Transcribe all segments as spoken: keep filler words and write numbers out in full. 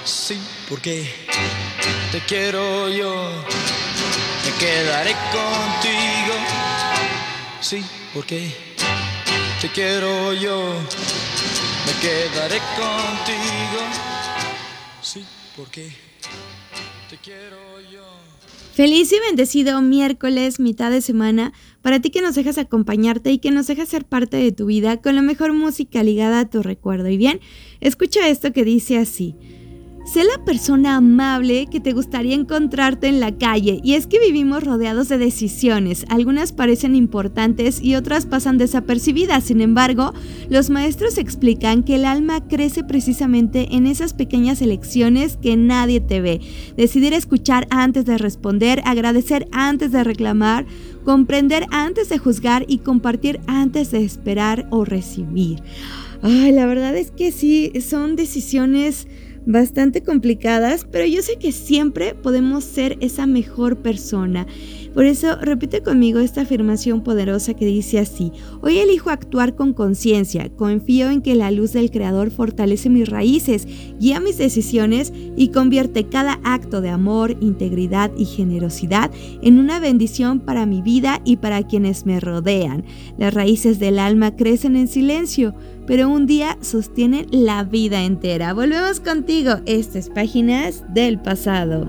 Sí, porque te quiero yo, me quedaré contigo. Sí, porque te quiero yo, me quedaré contigo. Sí, porque te quiero yo. Feliz y bendecido miércoles, mitad de semana, para ti que nos dejas acompañarte y que nos dejas ser parte de tu vida con la mejor música ligada a tu recuerdo. Y bien, escucha esto que dice así: sé la persona amable que te gustaría encontrarte en la calle. Y es que vivimos rodeados de decisiones, algunas parecen importantes y otras pasan desapercibidas. Sin embargo, los maestros explican que el alma crece precisamente en esas pequeñas elecciones que nadie te ve. Decidir escuchar antes de responder, agradecer antes de reclamar, comprender antes de juzgar y compartir antes de esperar o recibir. Ay, la verdad es que sí, son decisiones bastante complicadas, pero yo sé que siempre podemos ser esa mejor persona. Por eso repite conmigo esta afirmación poderosa que dice así: hoy elijo actuar con conciencia, confío en que la luz del Creador fortalece mis raíces, guía mis decisiones y convierte cada acto de amor, integridad y generosidad en una bendición para mi vida y para quienes me rodean. Las raíces del alma crecen en silencio, pero un día sostienen la vida entera. Volvemos contigo, estas páginas del pasado.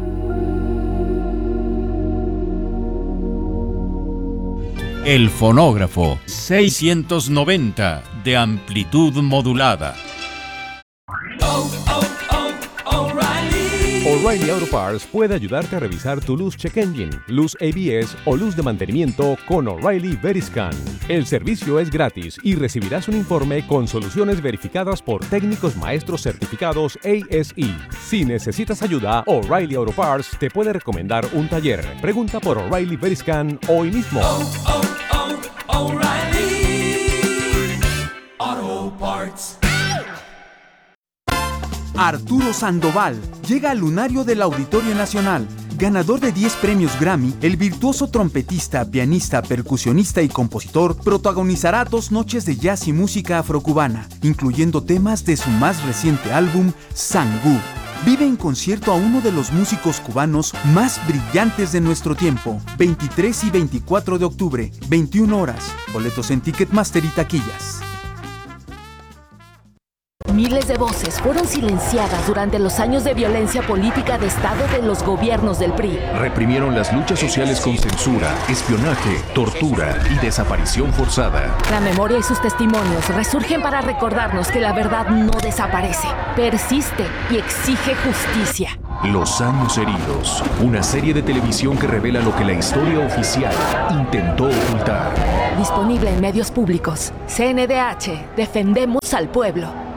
El fonógrafo seiscientos noventa de amplitud modulada. O'Reilly Auto Parts puede ayudarte a revisar tu luz check engine, luz A B S o luz de mantenimiento con O'Reilly Veriscan. El servicio es gratis y recibirás un informe con soluciones verificadas por técnicos maestros certificados A S E. Si necesitas ayuda, O'Reilly Auto Parts te puede recomendar un taller. Pregunta por O'Reilly Veriscan hoy mismo. Oh, oh, oh, O'Reilly Auto Parts. Arturo Sandoval llega al lunario del Auditorio Nacional. Ganador de diez premios Grammy, el virtuoso trompetista, pianista, percusionista y compositor protagonizará dos noches de jazz y música afrocubana, incluyendo temas de su más reciente álbum, Sangú. Vive en concierto a uno de los músicos cubanos más brillantes de nuestro tiempo. veintitrés y veinticuatro de octubre, veintiuna horas. Boletos en Ticketmaster y taquillas. Miles de voces fueron silenciadas durante los años de violencia política de Estado de los gobiernos del P R I. Reprimieron las luchas sociales con censura, espionaje, tortura y desaparición forzada. La memoria y sus testimonios resurgen para recordarnos que la verdad no desaparece, persiste y exige justicia. Los años heridos, una serie de televisión que revela lo que la historia oficial intentó ocultar. Disponible en medios públicos. C N D H, defendemos al pueblo.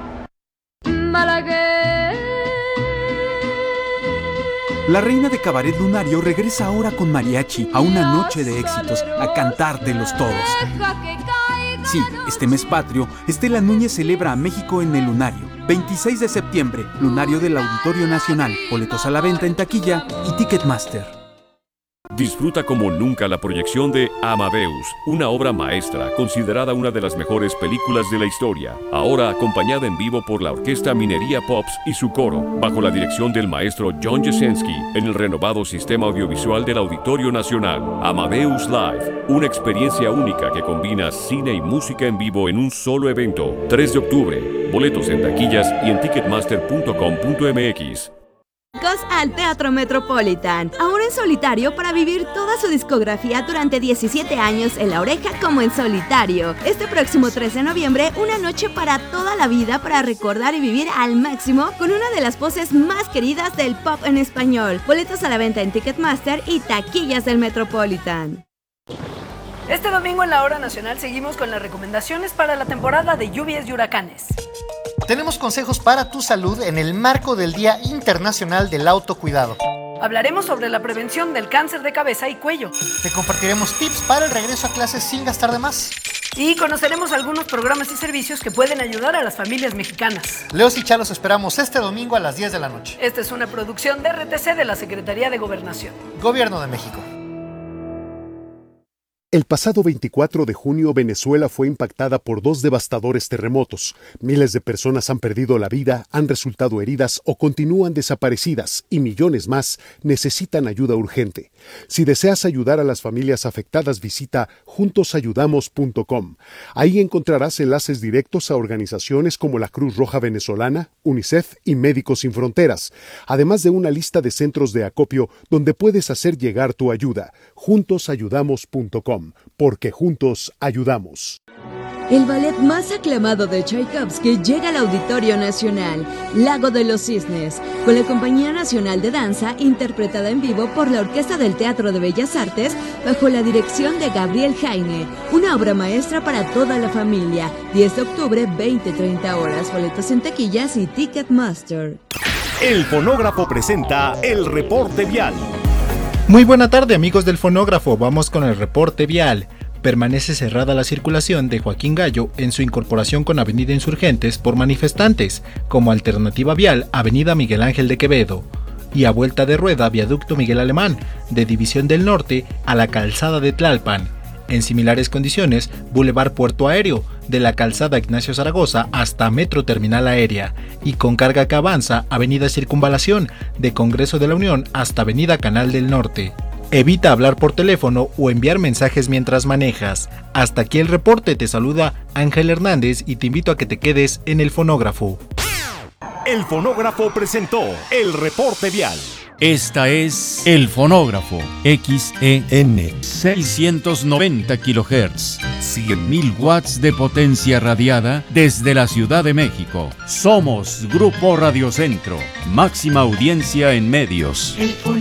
La reina de cabaret lunario regresa ahora con mariachi a una noche de éxitos, a cantártelos todos. Sí, este mes patrio, Estela Núñez celebra a México en el lunario. veintiséis de septiembre, lunario del Auditorio Nacional. Boletos a la venta en taquilla y Ticketmaster. Disfruta como nunca la proyección de Amadeus, una obra maestra considerada una de las mejores películas de la historia, ahora acompañada en vivo por la Orquesta Minería Pops y su coro, bajo la dirección del maestro John Jasenski, en el renovado sistema audiovisual del Auditorio Nacional. Amadeus Live, una experiencia única que combina cine y música en vivo en un solo evento. tres de octubre, boletos en taquillas y en ticketmaster punto com punto m x. Al Teatro Metropolitan, ahora en solitario para vivir toda su discografía durante diecisiete años en La Oreja como en solitario. Este próximo tres de noviembre, una noche para toda la vida para recordar y vivir al máximo con una de las voces más queridas del pop en español. Boletos a la venta en Ticketmaster y taquillas del Metropolitan. Este domingo en la Hora Nacional seguimos con las recomendaciones para la temporada de lluvias y huracanes. Tenemos consejos para tu salud en el marco del Día Internacional del Autocuidado. Hablaremos sobre la prevención del cáncer de cabeza y cuello. Te compartiremos tips para el regreso a clases sin gastar de más. Y conoceremos algunos programas y servicios que pueden ayudar a las familias mexicanas. Leos y Chalos esperamos este domingo a las diez de la noche. Esta es una producción de R T C de la Secretaría de Gobernación. Gobierno de México. El pasado veinticuatro de junio, Venezuela fue impactada por dos devastadores terremotos. Miles de personas han perdido la vida, han resultado heridas o continúan desaparecidas y millones más necesitan ayuda urgente. Si deseas ayudar a las familias afectadas, visita juntos ayudamos punto com. Ahí encontrarás enlaces directos a organizaciones como la Cruz Roja Venezolana, UNICEF y Médicos Sin Fronteras, además de una lista de centros de acopio donde puedes hacer llegar tu ayuda. juntos ayudamos punto com. Porque juntos ayudamos. El ballet más aclamado de Tchaikovsky llega al Auditorio Nacional, Lago de los Cisnes, con la Compañía Nacional de Danza, interpretada en vivo por la Orquesta del Teatro de Bellas Artes, bajo la dirección de Gabriel Jaime, una obra maestra para toda la familia. diez de octubre, veinte treinta horas, boletos en taquillas y Ticketmaster. El Fonógrafo presenta el reporte vial. Muy buena tarde, amigos del Fonógrafo, vamos con el reporte vial. Permanece cerrada la circulación de Joaquín Gallo en su incorporación con Avenida Insurgentes por manifestantes, como alternativa vial Avenida Miguel Ángel de Quevedo, y a vuelta de rueda Viaducto Miguel Alemán, de División del Norte a la Calzada de Tlalpan. En similares condiciones, Boulevard Puerto Aéreo, de la Calzada Ignacio Zaragoza hasta Metro Terminal Aérea, y con carga que avanza, Avenida Circunvalación, de Congreso de la Unión hasta Avenida Canal del Norte. Evita hablar por teléfono o enviar mensajes mientras manejas. Hasta aquí el reporte, te saluda Ángel Hernández y te invito a que te quedes en el Fonógrafo. El Fonógrafo presentó el reporte vial. Esta es El Fonógrafo, X E N, seiscientos noventa kilohertz, cien mil watts de potencia radiada desde la Ciudad de México. Somos Grupo Radio Centro, máxima audiencia en medios. El